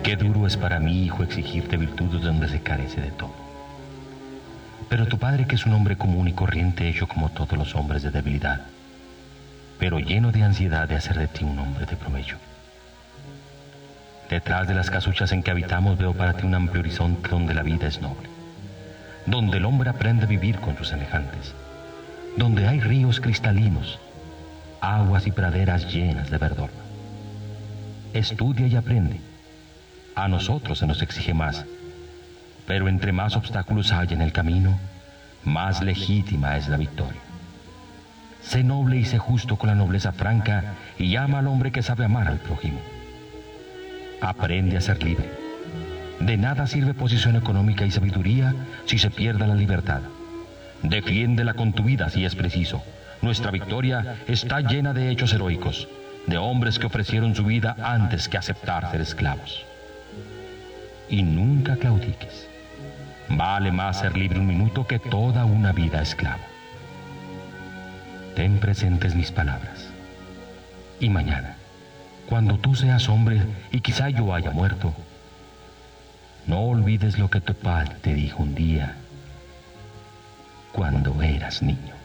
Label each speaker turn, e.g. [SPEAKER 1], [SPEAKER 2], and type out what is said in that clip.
[SPEAKER 1] Qué duro es para mí, hijo, exigirte virtudes donde se carece de todo. Pero tu padre, que es un hombre común y corriente, hecho como todos los hombres de debilidad, pero lleno de ansiedad de hacer de ti un hombre de provecho. Detrás de las casuchas en que habitamos veo para ti un amplio horizonte donde la vida es noble, donde el hombre aprende a vivir con sus semejantes, donde hay ríos cristalinos, aguas y praderas llenas de verdor. Estudia y aprende. A nosotros se nos exige más, pero entre más obstáculos hay en el camino, más legítima es la victoria. Sé noble y sé justo con la nobleza franca y ama al hombre que sabe amar al prójimo. Aprende a ser libre. De nada sirve posición económica y sabiduría si se pierde la libertad. Defiéndela con tu vida si es preciso. Nuestra victoria está llena de hechos heroicos, de hombres que ofrecieron su vida antes que aceptar ser esclavos. Y nunca claudiques. Vale más ser libre un minuto que toda una vida esclavo. Ten presentes mis palabras. Y mañana, cuando tú seas hombre y quizá yo haya muerto, no olvides lo que tu padre te dijo un día cuando eras niño.